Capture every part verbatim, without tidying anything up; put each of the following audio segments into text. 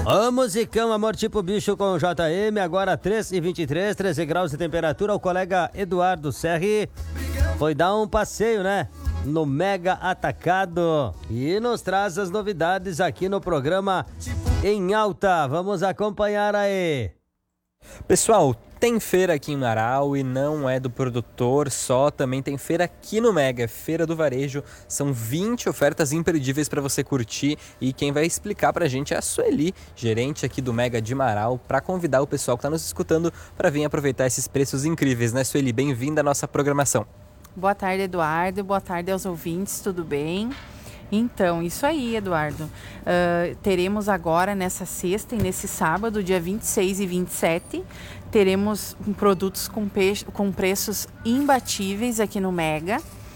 Ô, musicão, amor tipo bicho com J M, agora três e vinte e três, treze graus de temperatura. O colega Eduardo Serri foi dar um passeio, né? No Mega Atacado e nos traz as novidades aqui no programa Em Alta. Vamos acompanhar aí. Pessoal, tem feira aqui em Marau e não é do produtor só, também tem feira aqui no Mega, Feira do Varejo. São vinte ofertas imperdíveis para você curtir e quem vai explicar pra gente é a Sueli, gerente aqui do Mega de Marau, para convidar o pessoal que tá nos escutando para vir aproveitar esses preços incríveis, né, Sueli? Bem-vinda à nossa programação. Boa tarde, Eduardo. Boa tarde aos ouvintes, tudo bem? Então, isso aí, Eduardo. Uh, teremos agora, nessa sexta e nesse sábado, dia vinte e seis e vinte e sete, teremos produtos com, pe- com preços imbatíveis aqui no Mega.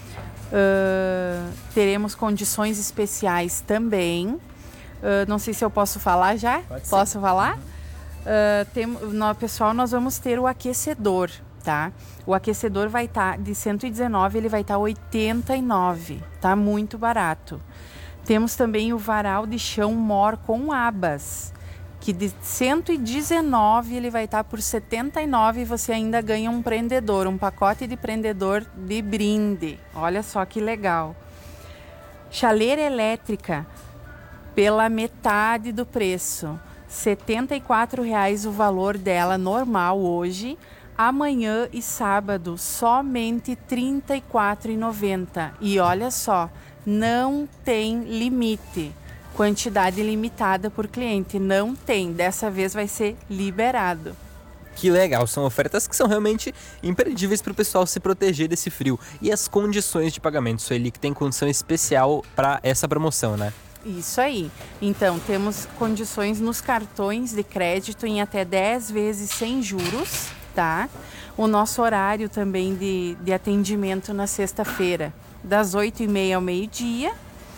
Uh, teremos condições especiais também. Uh, não sei se eu posso falar já. Pode ser. Posso falar? Uh, tem, no, pessoal, nós vamos ter o aquecedor. Tá? O aquecedor vai estar tá, de cento e dezenove, ele vai estar tá oitenta e nove, tá muito barato. Temos também o varal de chão Mor com abas, que de cento e dezenove ele vai estar tá por setenta e nove e você ainda ganha um prendedor, um pacote de prendedor de brinde. Olha só que legal. Chaleira elétrica pela metade do preço, setenta e quatro reais o valor dela normal hoje. Amanhã e sábado, somente trinta e quatro reais e noventa centavos. E olha só, não tem limite. Quantidade limitada por cliente. Não tem. Dessa vez vai ser liberado. Que legal, são ofertas que são realmente imperdíveis para o pessoal se proteger desse frio. E as condições de pagamento, Sueli, que tem condição especial para essa promoção, né? Isso aí. Então, temos condições nos cartões de crédito em até dez vezes sem juros. Tá? O nosso horário também de, de atendimento na sexta-feira, das oito e meia ao meio-dia,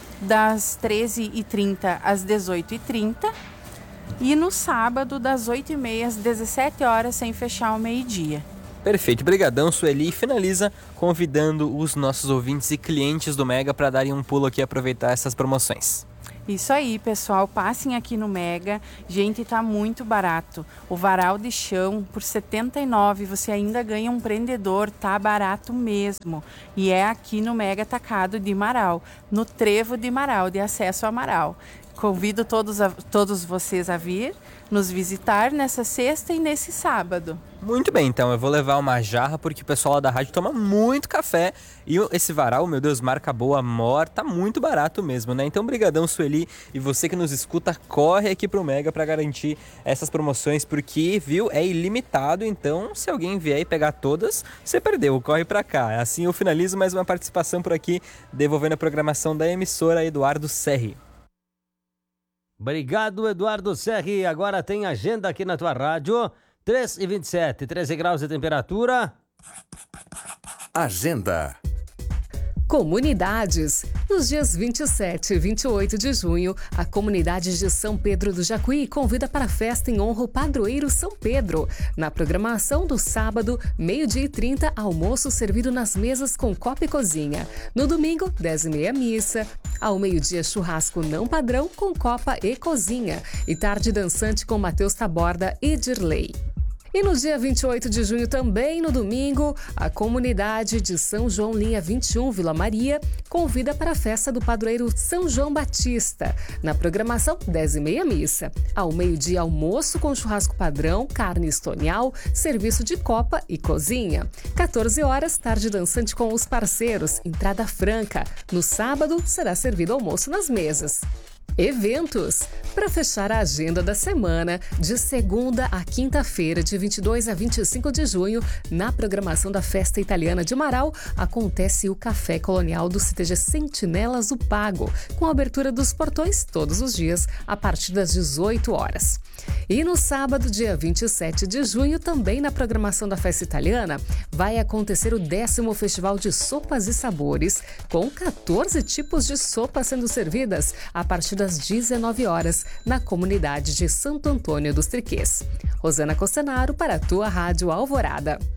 das treze e trinta às dezoito e trinta e no sábado, das oito e meia às dezessete horas, sem fechar ao meio-dia. Perfeito, brigadão, Sueli. E finaliza convidando os nossos ouvintes e clientes do Mega para darem um pulo aqui e aproveitar essas promoções. Isso aí, pessoal, passem aqui no Mega. Gente, tá muito barato. O varal de chão por setenta e nove, você ainda ganha um prendedor, tá barato mesmo. E é aqui no Mega Atacado de Marau, no Trevo de Marau, de acesso a Marau. Convido todos, a, todos vocês a vir nos visitar nessa sexta e nesse sábado. Muito bem, então eu vou levar uma jarra porque o pessoal lá da rádio toma muito café e esse varal, meu Deus, marca boa, Mor, tá muito barato mesmo, né? Então brigadão, Sueli, e você que nos escuta, corre aqui pro Mega para garantir essas promoções porque, viu, é ilimitado, então se alguém vier e pegar todas, você perdeu, corre pra cá. Assim eu finalizo mais uma participação por aqui, devolvendo a programação da emissora Eduardo Serri. Obrigado, Eduardo Serri. Agora tem agenda aqui na tua rádio. três e vinte e sete, treze graus de temperatura. Agenda. Comunidades. Nos dias vinte e sete e vinte e oito de junho, a comunidade de São Pedro do Jacuí convida para a festa em honra ao padroeiro São Pedro. Na programação do sábado, meio-dia e trinta, almoço servido nas mesas com copa e cozinha. No domingo, dez e meia, missa. Ao meio-dia, churrasco não padrão com copa e cozinha. E tarde dançante com Matheus Taborda e Dirley. E no dia vinte e oito de junho, também no domingo, a comunidade de São João Linha vinte e um, Vila Maria, convida para a festa do padroeiro São João Batista. Na programação, dez e meia, missa. Ao meio-dia, almoço com churrasco padrão, carne estonial, serviço de copa e cozinha. quatorze horas, tarde dançante com os parceiros, entrada franca. No sábado, será servido almoço nas mesas. Eventos. Para fechar a agenda da semana, de segunda a quinta-feira, de vinte e dois a vinte e cinco de junho, na programação da Festa Italiana de Marau, acontece o Café Colonial do C T G Sentinelas do Pago, com a abertura dos portões todos os dias, a partir das dezoito horas. E no sábado, dia vinte e sete de junho, também na programação da Festa Italiana, vai acontecer o décimo Festival de Sopas e Sabores, com quatorze tipos de sopas sendo servidas a partir das dezenove horas, na comunidade de Santo Antônio dos Triquês. Rosana Costenaro para a tua Rádio Alvorada.